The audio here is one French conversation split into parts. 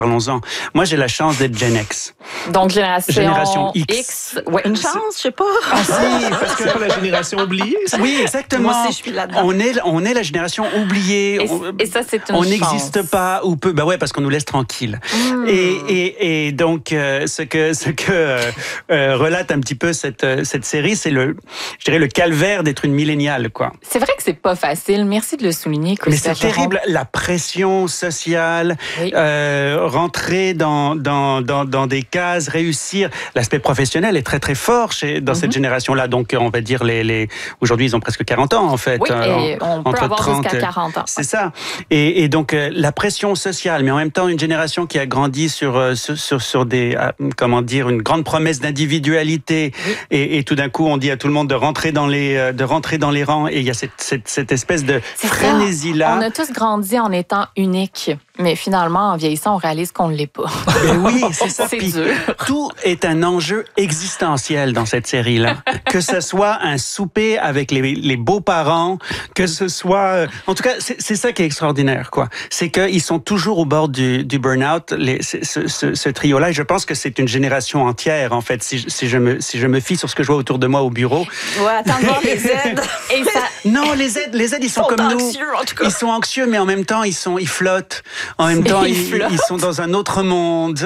Parlons-en. Moi, j'ai la chance d'être Gen X. Donc, génération X. Ouais, Une chance, je sais pas. Ah si, parce que C'est pas la génération oubliée, ça? oui, exactement. Moi aussi, je suis là-dedans. On est la génération oubliée. Et ça, c'est une On chance. n'existe pas ou peu. Bah ouais, parce qu'on nous laisse tranquille. Et donc, ce que relate un petit peu cette série, c'est je dirais le calvaire d'être une milléniale, quoi. C'est vrai que c'est pas facile. Merci de le souligner, Chris Mais c'est Bergeron. terrible, la pression sociale, Oui. rentrer dans des cases, réussir. L'aspect professionnel est très très fort dans cette génération-là. Donc on va dire aujourd'hui ils ont presque 40 ans en fait. Oui, et on peut entre avoir 30, jusqu'à 40 ans. C'est ça. Et donc la pression sociale, mais en même temps une génération qui a grandi sur des une grande promesse d'individualité. Oui. Et tout d'un coup on dit à tout le monde de rentrer dans les rangs. Et il y a cette espèce de frénésie-là. On a tous grandi en étant uniques, mais finalement, en vieillissant, on réalise qu'on ne l'est pas. Mais oui, c'est ça. C'est Puis, dur. tout est un enjeu existentiel dans cette série-là. Que ce soit un souper avec les beaux-parents, que ce soit... En tout cas, c'est ça qui est extraordinaire, quoi. C'est qu'ils sont toujours au bord du burn-out, ce trio-là. Et je pense que c'est une génération entière, en fait, si je me fie sur ce que je vois autour de moi au bureau. Ouais, attends de voir les aides. Et ça, Non, les aides, ils sont comme nous. Anxieux, en tout cas. Ils sont anxieux, mais en même temps, ils flottent. En même temps, ils sont dans un autre monde.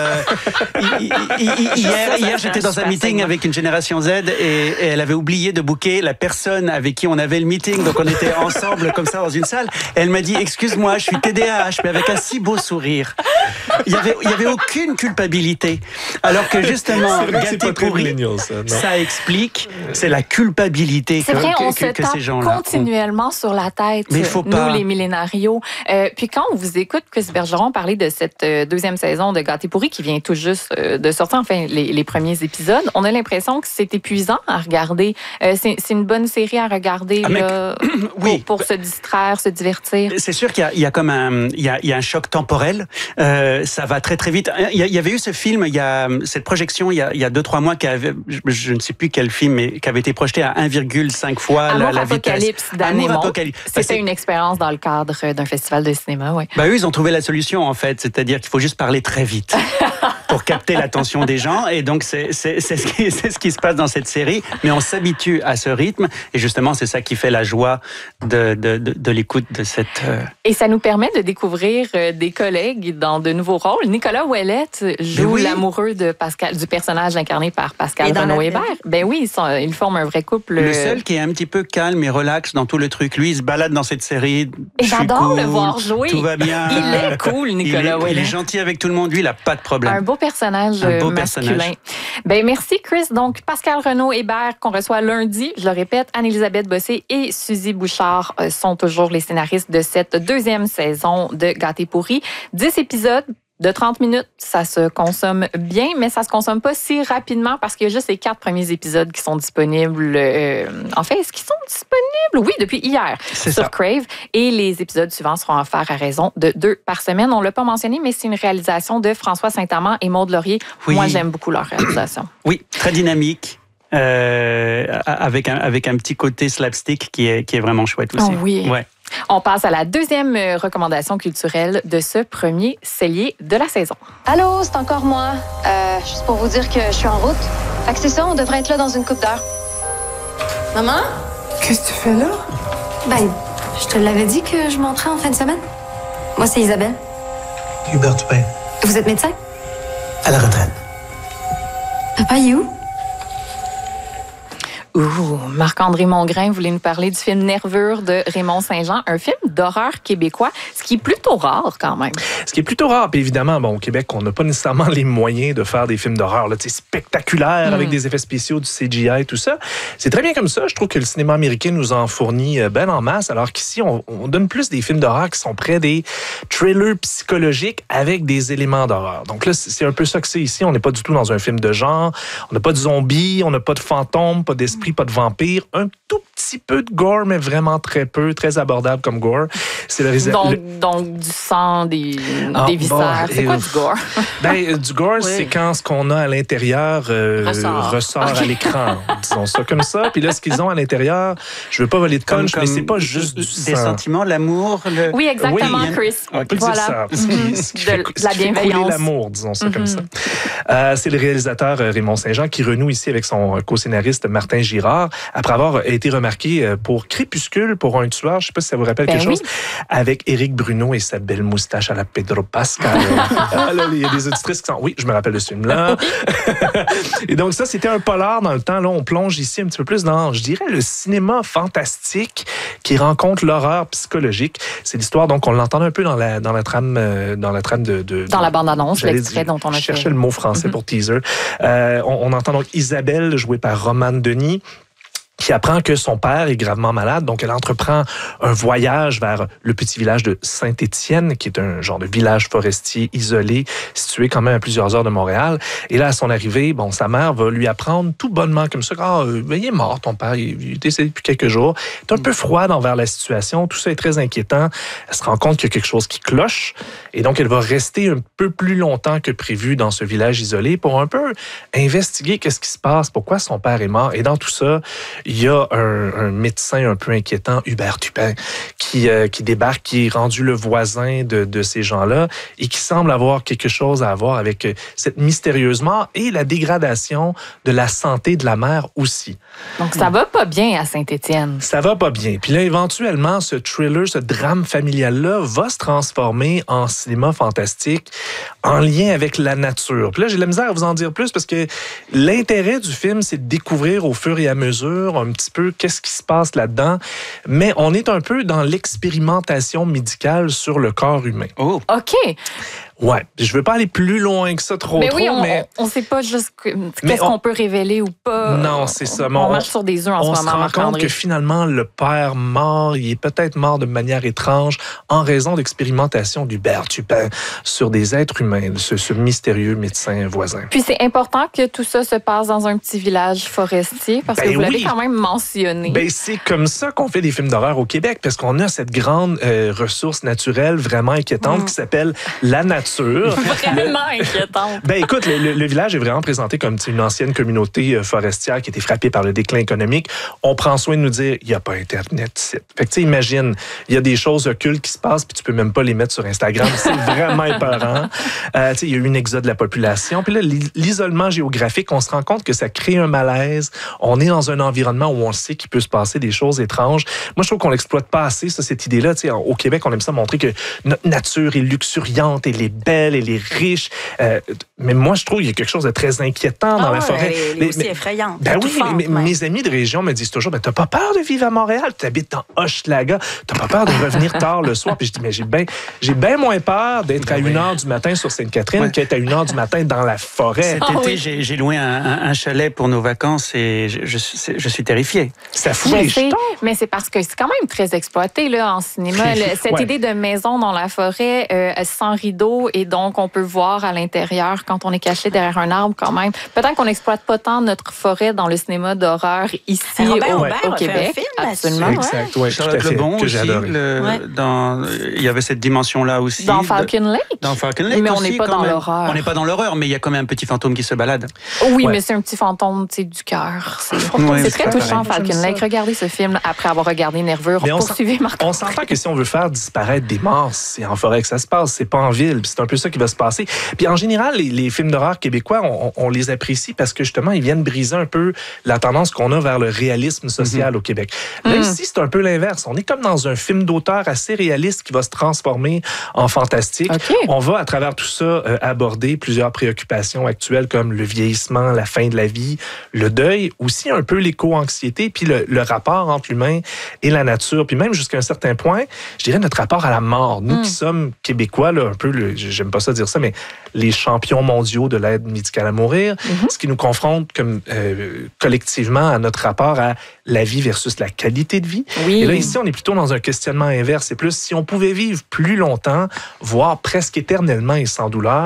Hier, j'étais dans un meeting avec une génération Z et elle avait oublié de booker la personne avec qui on avait le meeting. Donc, on était ensemble comme ça dans une salle. Et elle m'a dit, excuse-moi, je suis TDAH, mais avec un si beau sourire. Il y avait aucune culpabilité. Alors que justement, C'est vrai que c'est Gâté pas très pourri, millennial, ça, non. ça explique, c'est la culpabilité c'est vrai, on se que ces tape gens-là ont. continuellement sur la tête, Mais il faut nous, pas. les millénarios. Puis quand on vous écoute, Chris Bergeron, parler de cette deuxième saison de Gâté pourri qui vient tout juste de sortir, enfin, les premiers épisodes, on a l'impression que c'est épuisant à regarder. C'est une bonne série à regarder là, oui. pour se distraire, se divertir. C'est sûr qu'il y a comme il y a un choc temporel. Ça va très très vite. Il y avait eu ce film, il y a cette projection il y a 2-3 mois je ne sais plus quel film, mais qui avait été projeté à 1,5 fois la vitesse. Apocalypse d'Anne Amour Aymon. Apocalypse. C'était une expérience dans le cadre d'un festival de cinéma, oui. Eux, ils ont trouvé la solution en fait, c'est-à-dire qu'il faut juste parler très vite pour capter l'attention des gens. Et donc c'est ce qui se passe dans cette série. Mais on s'habitue à ce rythme et justement c'est ça qui fait la joie de l'écoute de cette. Et ça nous permet de découvrir des collègues dans de nouveaux rôles. Nicolas Ouellette joue l'amoureux de du personnage incarné par Pascal Renaud-Hébert. Ben oui, ils forment un vrai couple. Le seul qui est un petit peu calme et relax dans tout le truc, lui, il se balade dans cette série. Et j'adore le voir jouer. Tout va bien. Il est cool, Nicolas Ouellette. Il est gentil avec tout le monde. Lui, il n'a pas de problème. Un beau personnage masculin. Ben merci, Chris. Donc, Pascal Renaud-Hébert, qu'on reçoit lundi, je le répète, Anne-Élisabeth Bossé et Suzy Bouchard sont toujours les scénaristes de cette deuxième saison de Gâté pourri. 10 épisodes de 30 minutes, ça se consomme bien, mais ça se consomme pas si rapidement parce qu'il y a juste les 4 premiers épisodes qui sont disponibles. En fait, est-ce qu'ils sont disponibles? Oui, depuis hier sur Crave. Et les épisodes suivants seront offerts à raison de 2 par semaine. On l'a pas mentionné, mais c'est une réalisation de François Saint-Amand et Maude Laurier. Oui. Moi, j'aime beaucoup leur réalisation. Oui, très dynamique. Avec un petit côté slapstick qui est vraiment chouette aussi. Oh oui. Ouais. On passe à la deuxième recommandation culturelle de ce premier cellier de la saison. Allô, c'est encore moi. Juste pour vous dire que je suis en route. Fait que c'est ça, on devrait être là dans une couple d'heures. Maman? Qu'est-ce que tu fais là? Ben, je te l'avais dit que je montrais en fin de semaine. Moi, c'est Isabelle. Hubert Dupin. Vous êtes médecin? À la retraite. Papa, il est où? Marc-André Mongrain voulait nous parler du film Nervure de Raymond Saint-Jean, un film d'horreur québécois, ce qui est plutôt rare quand même. Ce qui est plutôt rare, puis évidemment, au Québec, on n'a pas nécessairement les moyens de faire des films d'horreur là, spectaculaires avec des effets spéciaux, du CGI, tout ça. C'est très bien comme ça. Je trouve que le cinéma américain nous en fournit ben en masse, alors qu'ici, on donne plus des films d'horreur qui sont près des thrillers psychologiques avec des éléments d'horreur. Donc là, c'est un peu ça que c'est ici. On n'est pas du tout dans un film de genre. On n'a pas de zombies, on n'a pas de fantômes, pas d'esprits. d'esprit, pas de vampire, un tout petit peu de gore, mais vraiment très peu, très abordable comme gore. C'est donc du sang, des viscères. C'est quoi du gore? Du gore, c'est quand ce qu'on a à l'intérieur ressort à l'écran, disons ça comme ça. Puis là, ce qu'ils ont à l'intérieur, je veux pas voler de punch, mais c'est pas juste du sang. Des sentiments, l'amour. Oui, exactement, Chris. On peut dire ça. Ce qui fait couler l'amour, disons ça comme ça. C'est le réalisateur Raymond Saint-Jean qui renoue ici avec son co-scénariste Martin Girard, après avoir été remarqué pour Crépuscule, pour un tueur, je ne sais pas si ça vous rappelle quelque chose, avec Éric Bruno et sa belle moustache à la Pedro Pascal. Il y a des auditrices qui sont... Oui, je me rappelle de ce film-là. Et donc ça, c'était un polar dans le temps. Là, on plonge ici un petit peu plus dans, je dirais, le cinéma fantastique qui rencontre l'horreur psychologique. C'est l'histoire, donc on l'entend un peu dans la trame de... Dans la bande-annonce, l'extrait dont on a fait... Je cherchais le mot français pour teaser. On entend donc Isabelle, jouée par Romane Denis, qui apprend que son père est gravement malade. Donc, elle entreprend un voyage vers le petit village de Saint-Étienne, qui est un genre de village forestier isolé, situé quand même à plusieurs heures de Montréal. Et là, à son arrivée, sa mère va lui apprendre tout bonnement comme ça, il est mort, ton père, il est décédé depuis quelques jours. Elle est un peu froide envers la situation. Tout ça est très inquiétant. Elle se rend compte qu'il y a quelque chose qui cloche. Et donc, elle va rester un peu plus longtemps que prévu dans ce village isolé pour un peu investiguer qu'est-ce qui se passe, pourquoi son père est mort. Et dans tout ça, il y a un médecin un peu inquiétant, Hubert Tupin, qui débarque, qui est rendu le voisin de ces gens-là et qui semble avoir quelque chose à voir avec cette mystérieuse mort et la dégradation de la santé de la mère aussi. Donc, ça va pas bien à Saint-Étienne. Ça va pas bien. Puis là, éventuellement, ce thriller, ce drame familial-là va se transformer en cinéma fantastique en lien avec la nature. Puis là, j'ai de la misère à vous en dire plus parce que l'intérêt du film, c'est de découvrir au fur et à mesure un petit peu qu'est-ce qui se passe là-dedans. Mais on est un peu dans l'expérimentation médicale sur le corps humain. Oh. OK. Ouais, je veux pas aller plus loin que ça mais on sait pas juste qu'est-ce qu'on peut révéler ou pas. Non, c'est ça. On marche sur des œufs en ce moment. On se rend compte que finalement, le père mort, il est peut-être mort de manière étrange en raison d'expérimentation d'Hubert Tupin sur des êtres humains, ce mystérieux médecin voisin. Puis c'est important que tout ça se passe dans un petit village forestier parce que vous l'avez quand même mentionné. C'est comme ça qu'on fait des films d'horreur au Québec parce qu'on a cette grande ressource naturelle vraiment inquiétante qui s'appelle la nature. Vraiment inquiétante. Écoute, le village est vraiment présenté comme une ancienne communauté forestière qui a été frappée par le déclin économique. On prend soin de nous dire, il n'y a pas Internet ici. Fait que tu sais, imagine, il y a des choses occultes qui se passent puis tu peux même pas les mettre sur Instagram. C'est vraiment épeurant. Il y a eu une exode de la population. Puis là, l'isolement géographique, on se rend compte que ça crée un malaise. On est dans un environnement où on sait qu'il peut se passer des choses étranges. Moi, je trouve qu'on l'exploite pas assez, cette idée-là. Au Québec, on aime ça montrer que notre nature est luxuriante, elle est belle, elle est riche. Mais moi, je trouve qu'il y a quelque chose de très inquiétant dans la forêt. Elle est aussi effrayante. Mes amis de région me disent toujours, t'as pas peur de vivre à Montréal? Tu habites dans Hochelaga. T'as pas peur de revenir tard le soir? Puis je dis, mais j'ai bien moins peur d'être à 1h du matin sur Sainte-Catherine qu'être à 1h du matin dans la forêt. Cet été, j'ai loué un chalet pour nos vacances et je suis terrifié. Ça fout les jetons. Mais c'est parce que c'est quand même très exploité là, en cinéma. Cette idée de maison dans la forêt sans rideau et donc on peut voir à l'intérieur quand on est caché derrière un arbre quand même. Peut-être qu'on n'exploite pas tant notre forêt dans le cinéma d'horreur ici au Québec. Absolument. Exact. Ouais, Charlotte Lebon aussi. Il y avait cette dimension-là aussi. Dans Falcon Lake. Dans Falcon Lake mais on n'est pas dans l'horreur. On n'est pas dans l'horreur, mais il y a quand même un petit fantôme qui se balade. Oui, mais c'est un petit fantôme du cœur. C'est très touchant, Falcon Lake. Regardez ce film après avoir regardé Nervure. Poursuivez Marc. On s'entend que si on veut faire disparaître des morts, c'est en forêt que ça se passe, c'est pas en ville. C'est un peu ça qui va se passer. Puis en général, les films d'horreur québécois, on les apprécie parce que justement, ils viennent briser un peu la tendance qu'on a vers le réalisme social au Québec. Là, ici, c'est un peu l'inverse. On est comme dans un film d'auteur assez réaliste qui va se transformer en fantastique. Okay. On va, à travers tout ça, aborder plusieurs préoccupations actuelles comme le vieillissement, la fin de la vie, le deuil, aussi un peu l'éco-anxiété, puis le rapport entre l'humain et la nature. Puis même jusqu'à un certain point, je dirais notre rapport à la mort. Nous qui sommes Québécois, là, un peu, j'aime pas ça dire ça, mais les champions mondiaux de l'aide médicale à mourir, ce qui nous confronte comme collectivement à notre rapport à la vie versus la qualité de vie. Oui. Et là, ici, on est plutôt dans un questionnement inverse. C'est plus si on pouvait vivre plus longtemps, voire presque éternellement et sans douleur,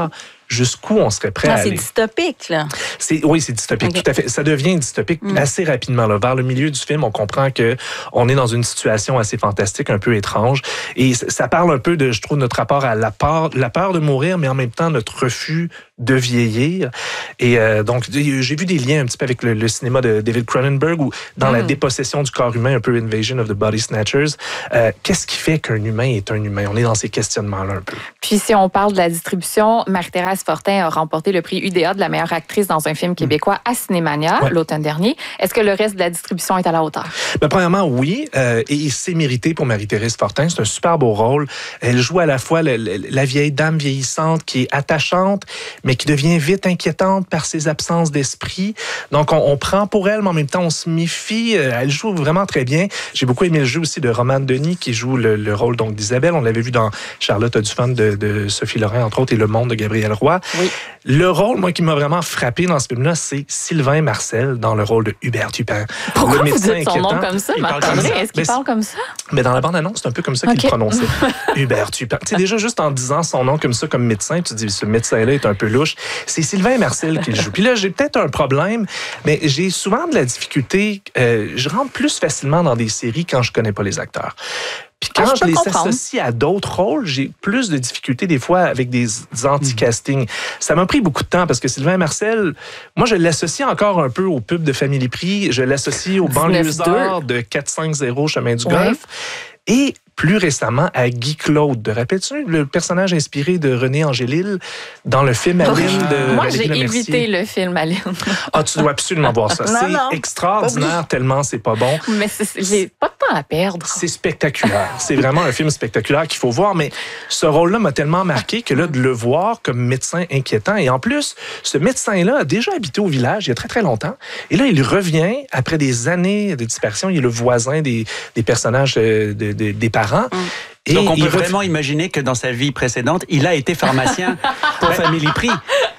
jusqu'où on serait prêt à aller. C'est dystopique, là. Oui, c'est dystopique, tout à fait. Ça devient dystopique assez rapidement. Là. Vers le milieu du film, on comprend que on est dans une situation assez fantastique, un peu étrange. Et ça parle un peu de, je trouve, notre rapport à la peur de mourir, mais en même temps, notre refus de vieillir. Et donc, j'ai vu des liens un petit peu avec le cinéma de David Cronenberg, où dans la dépossession du corps humain, un peu Invasion of the Body Snatchers, qu'est-ce qui fait qu'un humain est un humain? On est dans ces questionnements-là un peu. Puis si on parle de la distribution, Marie-Thérèse Fortin a remporté le prix UDA de la meilleure actrice dans un film québécois à Cinémania l'automne dernier. Est-ce que le reste de la distribution est à la hauteur? Ben, premièrement, oui. Et c'est mérité pour Marie-Thérèse Fortin. C'est un super beau rôle. Elle joue à la fois la vieille dame vieillissante qui est attachante, mais qui devient vite inquiétante par ses absences d'esprit. Donc, on prend pour elle, mais en même temps, on se méfie. Elle joue vraiment très bien. J'ai beaucoup aimé le jeu aussi de Romane Denis, qui joue le rôle donc d'Isabelle. On l'avait vu dans Charlotte a du fun de Sophie Lorrain, entre autres, et Le Monde de Gabriel Roy. Oui. Le rôle, moi, qui m'a vraiment frappé dans ce film-là, c'est Sylvain Marcel dans le rôle de Hubert Dupin. Pourquoi vous dites son nom comme ça, Marc-André? Est-ce qu'il parle comme ça? Mais dans la bande-annonce, c'est un peu comme ça qu'il le prononçait. Hubert Dupin. Tu sais, déjà, juste en disant son nom comme ça, comme médecin, tu te dis, ce médecin-là est un peu louche. C'est Sylvain Marcel qui le joue. Puis là, j'ai peut-être un problème, mais j'ai souvent de la difficulté. Je rentre plus facilement dans des séries quand je connais pas les acteurs. Puis quand je les associe à d'autres rôles, j'ai plus de difficultés des fois avec des anti-castings. Ça m'a pris beaucoup de temps parce que Sylvain Marcel, moi, je l'associe encore un peu au pub de Family Prix. Je l'associe au banlieusard de 450 Chemin du Golfe. Et plus récemment à Guy Claude. Te rappelles-tu le personnage inspiré de René Angélil dans le film Aline de Moi, j'ai évité le film Aline. Ah, tu dois absolument voir ça. C'est extraordinaire tellement c'est pas bon. Mais j'ai pas de temps à perdre. C'est spectaculaire. C'est vraiment un film spectaculaire qu'il faut voir. Mais ce rôle-là m'a tellement marqué que là, de le voir comme médecin inquiétant. Et en plus, ce médecin-là a déjà habité au village il y a très, très longtemps. Et là, il revient après des années de disparition. Il est le voisin des personnages des parents. Et donc, on peut vraiment imaginer que dans sa vie précédente, il a été pharmacien pour Family Prix.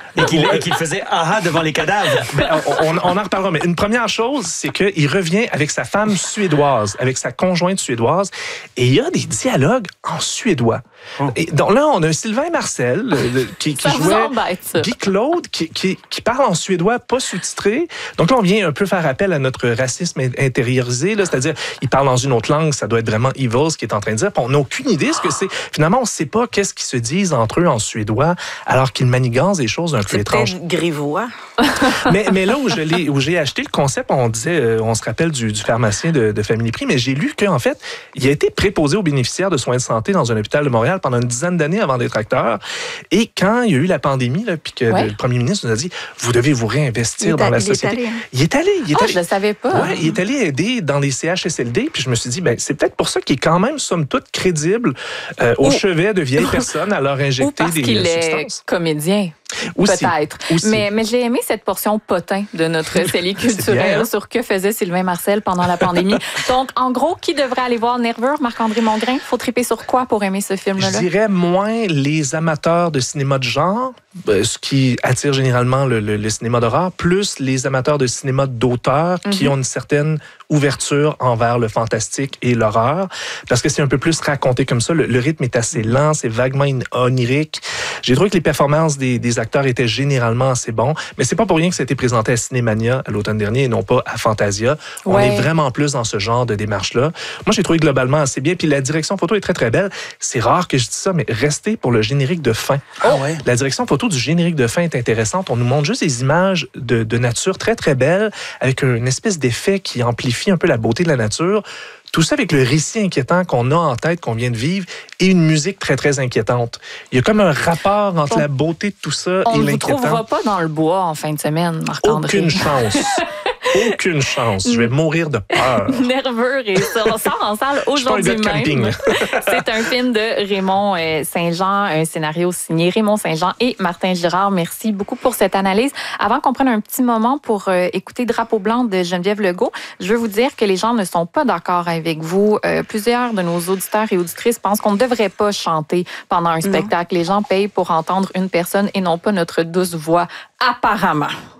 Et qu'il faisait aha devant les cadavres. Ben, on en reparlera. Mais une première chose, c'est qu'il revient avec sa femme suédoise, avec sa conjointe suédoise, et il y a des dialogues en suédois. Et donc là, on a Sylvain Marcel qui jouait Guy Claude qui parle en suédois pas sous-titré. Donc là, on vient un peu faire appel à notre racisme intériorisé, là, c'est-à-dire il parle dans une autre langue, ça doit être vraiment evil ce qu'il est en train de dire. Puis on n'a aucune idée ce que c'est. Finalement, on ne sait pas qu'est-ce qu'ils se disent entre eux en suédois, alors qu'ils manigancent des choses un peu étranges. C'est grivois. mais là où j'ai acheté le concept, on disait, on se rappelle du pharmacien de Family Prix, mais j'ai lu qu'en fait, il a été préposé aux bénéficiaires de soins de santé dans un hôpital de Montréal pendant une dizaine d'années avant d'être acteur. Et quand il y a eu la pandémie, là, puis que le premier ministre nous a dit, vous devez vous réinvestir dans la société. Il est allé. Je le savais pas. Ouais, il est allé aider dans les CHSLD. Puis je me suis dit, c'est peut-être pour ça qu'il est quand même, somme toute, crédible au chevet de vieilles personnes à leur injecter des substances. Ou parce qu'il est comédien. Peut-être. Mais j'ai aimé cette portion potin de notre série culturelle sur que faisait Sylvain Marcel pendant la pandémie. Donc, en gros, qui devrait aller voir Nerveux, Marc-André Mongrain? Faut triper sur quoi pour aimer ce film-là? Je dirais moins les amateurs de cinéma de genre, ce qui attire généralement le cinéma d'horreur, plus les amateurs de cinéma d'auteur qui ont une certaine ouverture envers le fantastique et l'horreur, parce que c'est un peu plus raconté comme ça. Le rythme est assez lent, c'est vaguement onirique. J'ai trouvé que les performances des acteurs étaient généralement assez bons, mais c'est pas pour rien que ça a été présenté à Cinémania à l'automne dernier et non pas à Fantasia. On est vraiment plus dans ce genre de démarche-là. Moi, j'ai trouvé globalement assez bien, puis la direction photo est très, très belle. C'est rare que je dise ça, mais restez pour le générique de fin. La direction photo du générique de fin est intéressante. On nous montre juste des images de nature très, très belles, avec une espèce d'effet qui amplifie un peu la beauté de la nature. Tout ça avec le récit inquiétant qu'on a en tête, qu'on vient de vivre, et une musique très, très inquiétante. Il y a comme un rapport entre la beauté de tout ça et l'inquiétant. On ne vous trouvera pas dans le bois en fin de semaine, Marc-André. Aucune chance. Aucune chance. Je vais mourir de peur. Nerveux et ça. On sort en salle aujourd'hui même. C'est un film de Raymond Saint-Jean, un scénario signé Raymond Saint-Jean et Martin Girard. Merci beaucoup pour cette analyse. Avant qu'on prenne un petit moment pour écouter Drapeau blanc de Geneviève Legault, je veux vous dire que les gens ne sont pas d'accord avec vous. Plusieurs de nos auditeurs et auditrices pensent qu'on ne devrait pas chanter pendant un spectacle. Les gens payent pour entendre une personne et non pas notre douce voix, apparemment.